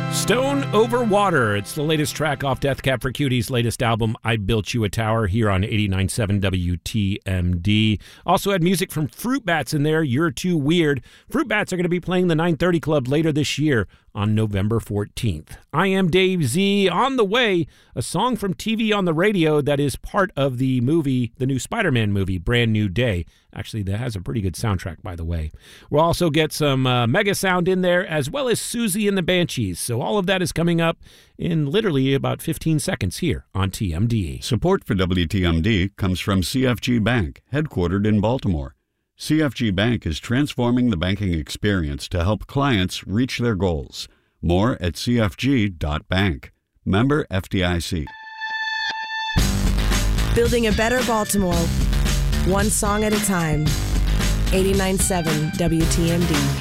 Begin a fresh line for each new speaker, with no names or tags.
Stone Over Water. It's the latest track off Death Cab for Cutie's latest album, I Built You a Tower, here on 89.7 WTMD. Also had music from Fruit Bats in there, You're Too Weird. Fruit Bats are going to be playing the 930 Club later this year on November 14th. I Am Dave Z. On the way, a song from TV on the radio that is part of the movie, the new Spider-Man movie, Brand New Day. Actually, that has a pretty good soundtrack, by the way. We'll also get some Mega Sound in there, as well as Susie and the Banshees. So all of that is coming up in literally about 15 seconds here on TMD.
Support for WTMD comes from CFG Bank, headquartered in Baltimore. CFG Bank is transforming the banking experience to help clients reach their goals. More at cfg.bank. Member FDIC.
Building a better Baltimore, one song at a time. 89.7 WTMD.